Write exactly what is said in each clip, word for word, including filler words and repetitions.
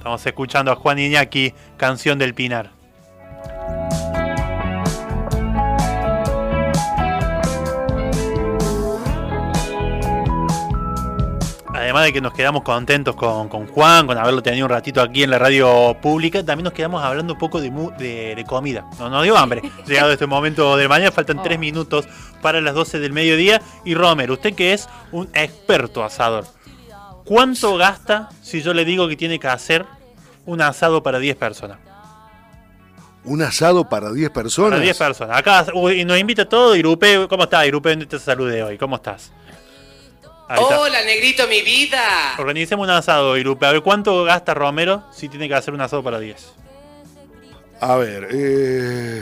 Estamos escuchando a Juan Iñaki, Canción del Pinar. Además de que nos quedamos contentos con, con Juan, con haberlo tenido un ratito aquí en la radio pública, también nos quedamos hablando un poco de, mu- de, de comida. No nos dio hambre. Llegado este momento de mañana, faltan tres oh. minutos para las doce del mediodía. Y Romer, usted que es un experto asador, ¿cuánto gasta si yo le digo que tiene que hacer un asado para diez personas? ¿Un asado para diez personas? Para diez personas. Acá uy, nos invita todo Irupe. ¿Cómo estás, Irupe? ¿Dónde te salude hoy? ¿Cómo estás? Hola, negrito, mi vida. Organicemos un asado, Irupe. A ver, ¿cuánto gasta Romero si tiene que hacer un asado para diez? A ver, eh...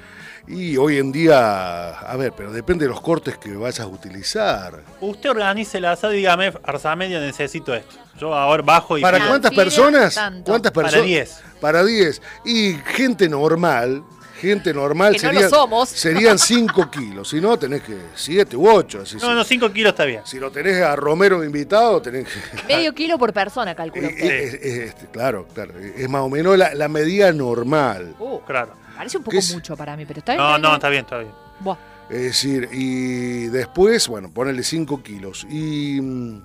y hoy en día... A ver, pero depende de los cortes que vayas a utilizar. Usted organice el asado y dígame, Arzamedia, necesito esto. Yo ahora bajo y... ¿Para cuántas personas? Tanto. ¿Cuántas personas? Para diez. Para diez. Y gente normal... Gente normal que serían, no lo somos. serían cinco kilos. Si no, tenés que siete u ocho. Así, no, no, cinco kilos está bien. Si lo tenés a Romero invitado, tenés que... Medio kilo por persona, calculo. Eh, es, es, es, claro, claro. Es más o menos la, la medida normal. Uh, claro. Parece un poco es? mucho para mí, pero está bien. No, está no, bien. está bien, está bien. Buah. Es decir, y después, bueno, ponele cinco kilos. Y, y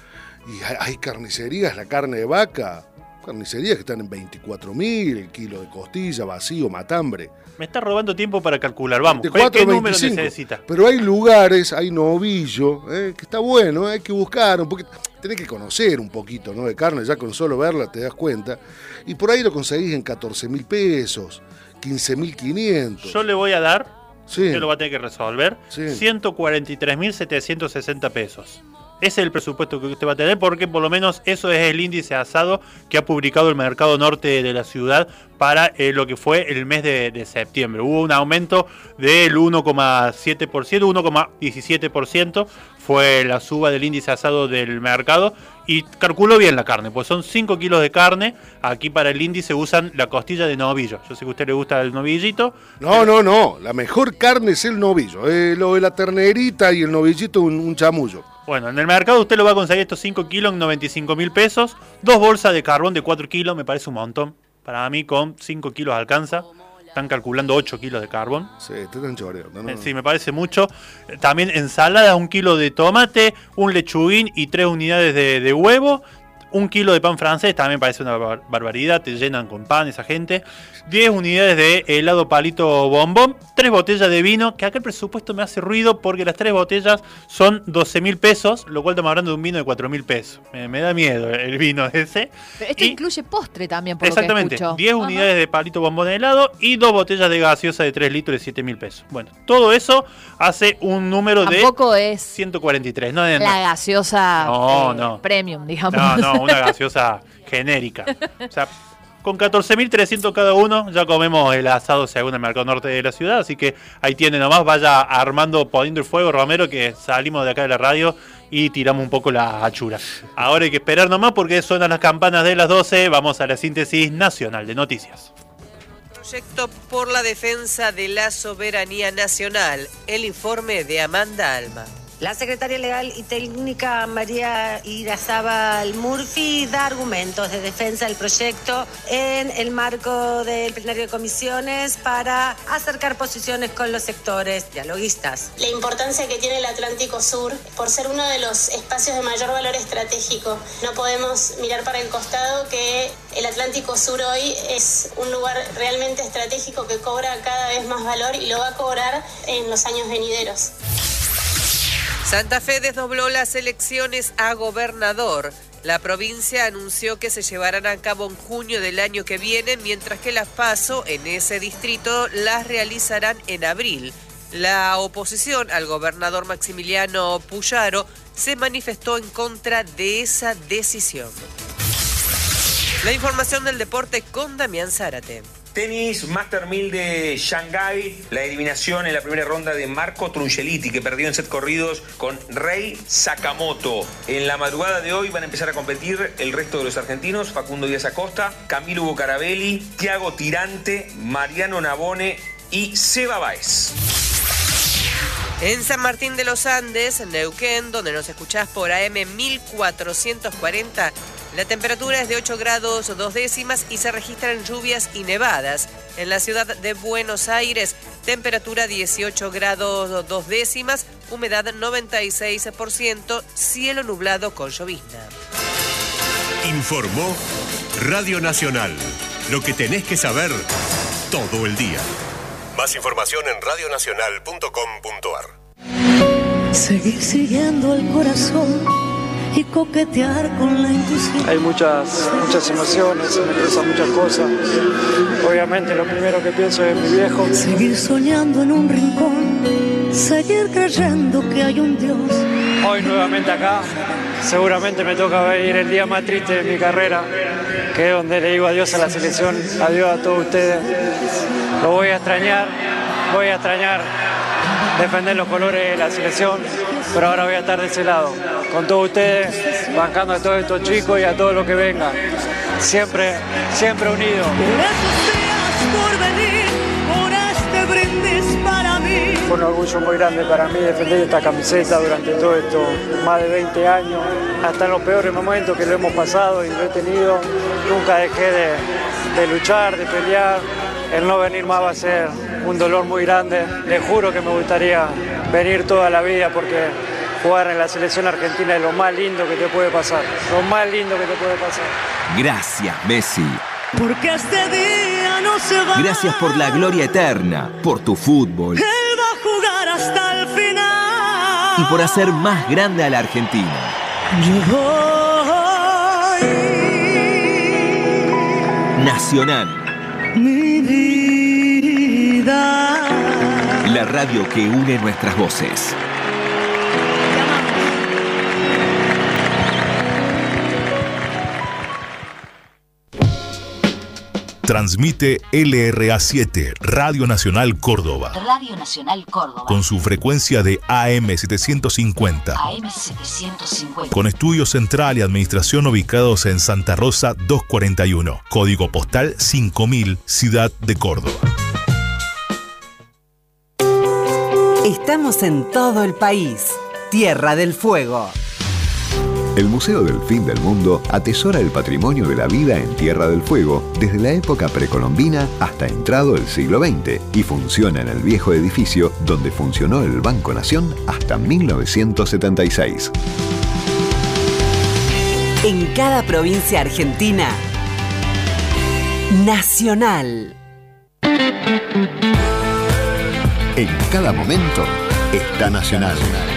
hay, hay carnicerías, la carne de vaca, carnicerías que están en veinticuatro mil, el kilo de costilla, vacío, matambre. Me está robando tiempo para calcular, vamos. veinticuatro, ¿Qué número veinticinco. necesita? Pero hay lugares, hay novillo, eh, que está bueno, hay que buscar un poquito. Tenés que conocer un poquito, ¿no? De carne, ya con solo verla te das cuenta. Y por ahí lo conseguís en catorce mil pesos, quince mil quinientos. Yo le voy a dar, sí. usted lo va a tener que resolver, Sí. ciento cuarenta y tres mil setecientos sesenta pesos. Ese es el presupuesto que usted va a tener, porque por lo menos eso es el índice asado que ha publicado el Mercado Norte de la ciudad para eh, lo que fue el mes de, de septiembre. Hubo un aumento del uno coma siete por ciento, uno coma diecisiete por ciento fue la suba del índice asado del mercado, y calculó bien la carne, pues son cinco kilos de carne. Aquí para el índice usan la costilla de novillo. Yo sé que a usted le gusta el novillito. No, no, no, la mejor carne es el novillo. Eh, lo de la ternerita y el novillito, un, un chamullo. Bueno, en el mercado usted lo va a conseguir estos cinco kilos en noventa y cinco mil pesos. Dos bolsas de carbón de cuatro kilos, me parece un montón. Para mí con cinco kilos alcanza. Están calculando ocho kilos de carbón. Sí, te están choreando, ¿no? Sí, me parece mucho. También ensalada, un kilo de tomate, un lechuguín y tres unidades de, de huevo. Un kilo de pan francés, también parece una bar- barbaridad, te llenan con pan esa gente. diez unidades de helado palito bombón. tres botellas de vino, que acá el presupuesto me hace ruido porque las tres botellas son doce mil pesos, lo cual estamos hablando de un vino de cuatro mil pesos. Me, me da miedo el vino ese. Pero esto Y- incluye postre también, por Exactamente, lo que escucho. diez unidades de palito bombón de helado y dos botellas de gaseosa de tres litros de siete mil pesos. Bueno, todo eso hace un número de Tampoco es ciento cuarenta y tres. No, no, la gaseosa No, eh, no. premium, digamos. no, no, una gaseosa genérica. O sea, con catorce mil trescientos cada uno ya comemos el asado según el Mercado Norte de la ciudad, así que ahí tiene nomás, vaya armando, poniendo el fuego, Romero, que salimos de acá de la radio y tiramos un poco la hachura. Ahora hay que esperar nomás porque suenan las campanas de las doce, vamos a la síntesis nacional de noticias. Proyecto por la defensa de la soberanía nacional. El informe de Amanda Alma. La secretaria legal y técnica María Irazábal Murphy da argumentos de defensa del proyecto en el marco del plenario de comisiones para acercar posiciones con los sectores dialoguistas. La importancia que tiene el Atlántico Sur por ser uno de los espacios de mayor valor estratégico. No podemos mirar para el costado que el Atlántico Sur hoy es un lugar realmente estratégico que cobra cada vez más valor y lo va a cobrar en los años venideros. Santa Fe desdobló las elecciones a gobernador. La provincia anunció que se llevarán a cabo en junio del año que viene, mientras que las PASO en ese distrito las realizarán en abril. La oposición al gobernador Maximiliano Puyaro se manifestó en contra de esa decisión. La información del deporte con Damián Zárate. Tenis, Master mil de Shanghái, la eliminación en la primera ronda de Marco Trungeliti, que perdió en set corridos con Rei Sakamoto. En la madrugada de hoy van a empezar a competir el resto de los argentinos: Facundo Díaz Acosta, Camilo Bucarabelli, Thiago Tirante, Mariano Navone y Seba Báez. En San Martín de los Andes, en Neuquén, donde nos escuchás por A M mil cuatrocientos cuarenta, La temperatura es de ocho grados dos décimas y se registran lluvias y nevadas. En la ciudad de Buenos Aires, temperatura dieciocho grados dos décimas, humedad noventa y seis por ciento, cielo nublado con llovizna. Informó Radio Nacional. Lo que tenés que saber todo el día. Más información en radio nacional punto com punto a r. Seguir siguiendo el corazón y coquetear con la intuición. Hay muchas, muchas emociones, se me cruzan muchas cosas. Obviamente lo primero que pienso es mi viejo. Seguir soñando en un rincón, seguir creyendo que hay un Dios. Hoy nuevamente acá, seguramente me toca ver el día más triste de mi carrera, que es donde le digo adiós a la selección, adiós a todos ustedes. Lo voy a extrañar, voy a extrañar defender los colores de la selección, pero ahora voy a estar de ese lado, con todos ustedes, bancando a todos estos chicos y a todos los que vengan, siempre, siempre unidos. Por esos días por venir, por este brindis para mí. Fue un orgullo muy grande para mí defender esta camiseta durante todo esto, más de veinte años, hasta en los peores momentos que lo hemos pasado y lo he tenido, nunca dejé de, de luchar, de pelear. El no venir más va a ser un dolor muy grande. Les juro que me gustaría venir toda la vida porque jugar en la selección argentina es lo más lindo que te puede pasar. Lo más lindo que te puede pasar. Gracias, Messi. Porque este día no se va. Gracias por la gloria eterna, por tu fútbol. Él va a jugar hasta el final. Y por hacer más grande a la Argentina. Yo voy. Nacional. Mi vida. La radio que une nuestras voces. Transmite L R A siete, Radio Nacional Córdoba. Radio Nacional Córdoba. Con su frecuencia de A M setecientos cincuenta. A M setecientos cincuenta. Con estudio central y administración ubicados en Santa Rosa doscientos cuarenta y uno. Código postal cinco mil, Ciudad de Córdoba. Estamos en todo el país. Tierra del Fuego. El Museo del Fin del Mundo atesora el patrimonio de la vida en Tierra del Fuego desde la época precolombina hasta entrado el siglo veinte y funciona en el viejo edificio donde funcionó el Banco Nación hasta mil novecientos setenta y seis. En cada provincia argentina, Nacional. En cada momento está Nacional.